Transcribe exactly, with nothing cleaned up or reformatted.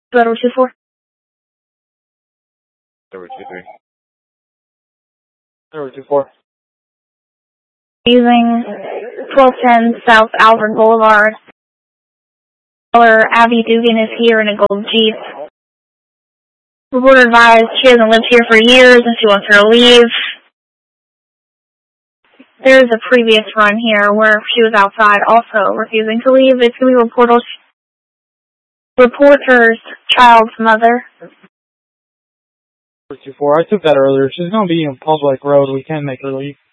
Zero two four. Zero two three. Zero two four. Using twelve ten South Albert Boulevard. Caller Abby Dugan is here in a gold Jeep. Reporter advised she hasn't lived here for years and she wants her to leave. There's a previous run here where she was outside also refusing to leave. It's going to be reporter's, reporter's child's mother. Zero two four. I took that earlier. She's going to be in public road. We can't make her leave.